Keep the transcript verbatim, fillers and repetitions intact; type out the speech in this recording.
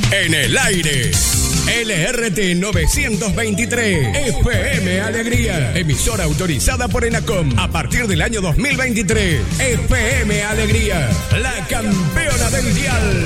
En el aire, L R T novecientos veintitrés, F M Alegría, emisora autorizada por ENACOM a partir del año dos mil veintitrés. F M Alegría, la campeona del dial.